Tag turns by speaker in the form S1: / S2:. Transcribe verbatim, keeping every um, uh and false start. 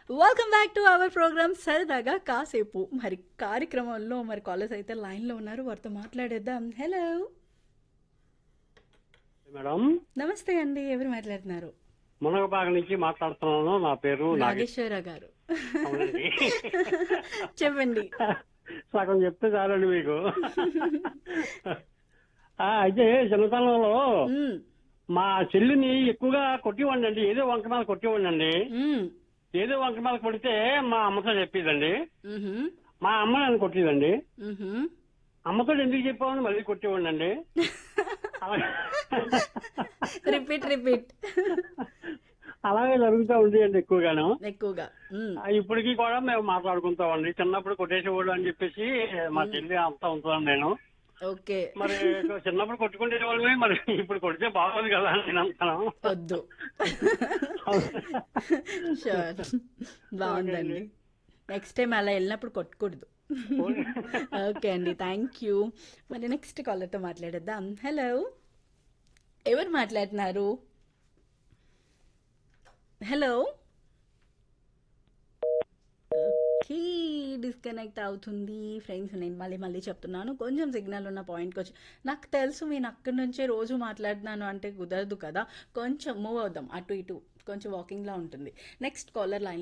S1: Welcome back to our programme సరదాగా కాసేపు. మరి కార్యక్రమంలో మరి కాలర్స్ అయితే లైన్లో ఉన్నారు, వారితో మాట్లాడేద్దాం. హలో,
S2: మేడం,
S1: నమస్తే అండి. ఎవరు మాట్లాడుతున్నారు?
S2: మునగబాగ నుంచి మాట్లాడుతున్నాను. నా పేరు నాగేష్.
S1: నాగేశ్వర గారు.
S2: అవునండి.
S1: చెప్పండి.
S2: సగం చెప్తే చాలండి మీకు. ఆ, అయితే చిన్నతనంలో
S1: మ్మ్.
S2: మా చెల్లిని ఎక్కువగా కొట్టివ్వండి అండి. ఏదో వంక మీద కొట్టివ్వండి అండి.
S1: మ్మ్.
S2: ఏదో వంక మీద కొడితే మా అమ్మతో చెప్పేదండి.
S1: మ్హమ్.
S2: మా అమ్మ నన్ను కొట్టేదండి.
S1: మ్హమ్.
S2: అమ్మతో ఎందుకు చెప్పామని మళ్ళీ కొట్టివ్వండి అండి.
S1: రిపీట్ రిపీట్
S2: అలాగే జరుగుతూ ఉండేయండి ఎక్కువగాను.
S1: ఎక్కువగా. మ్మ్.
S2: ఆ, ఇప్పటికీ కూడా మేము మాట్లాడుకుంటామండి. చిన్నప్పుడు కొట్టేసేవాడు అని చెప్పేసి మా చెల్లి అంతా ఉంటున్నాను నేను.
S1: ఓకే.
S2: మరి చిన్నప్పుడు కొట్టుకునే వాళ్ళమే, మరి ఇప్పుడు కొడితే బాగోదు కదా అని నేను అంటాను.
S1: వద్దు. షూర్, బాగుందండి. నెక్స్ట్ టైం అలా వెళ్ళినప్పుడు కొట్టకూడదు. ఓకే అండి, థ్యాంక్ యూ. మరి నెక్స్ట్ కాలర్తో మాట్లాడేద్దాం. హలో, ఎవరు మాట్లాడుతున్నారు? హలో. ఓకే, డిస్కనెక్ట్ అవుతుంది ఫ్రెండ్స్. నేను మళ్ళీ మళ్ళీ చెప్తున్నాను, కొంచెం సిగ్నల్ ఉన్న పాయింట్కి వచ్చి. నాకు తెలుసు నేను అక్కడి నుంచే రోజు మాట్లాడుతున్నాను అంటే కుదరదు కదా, కొంచెం మూవ్ అవుదాం, అటు ఇటు కొంచెం వాకింగ్లా ఉంటుంది. Next caller line